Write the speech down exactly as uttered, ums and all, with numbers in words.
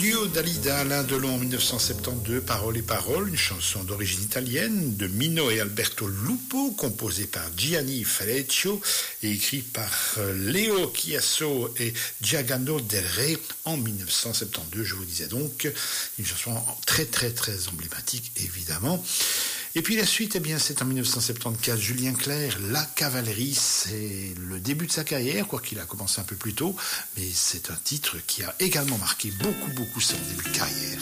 duo Dalida, Alain Delon en dix-neuf cent soixante-douze, Paroles et paroles, une chanson d'origine italienne de Mino et Alberto Lupo, composée par Gianni Ferreccio et écrit par Leo Chiasso et Giacomo Del Re en dix-neuf cent soixante-douze. Je vous disais donc, une chanson très très très emblématique évidemment. Et puis la suite, eh bien, c'est en dix-neuf cent soixante-quatorze, Julien Clerc, La Cavalerie, c'est le début de sa carrière, quoiqu'il a commencé un peu plus tôt, mais c'est un titre qui a également marqué beaucoup, beaucoup son début de carrière.